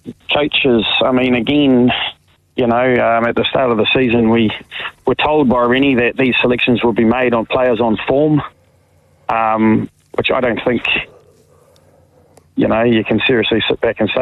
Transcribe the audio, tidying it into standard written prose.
coaches, I mean, again, you know, at the start of the season, we were told by Rennie that these selections would be made on players on form, which I don't think, you know, you can seriously sit back and say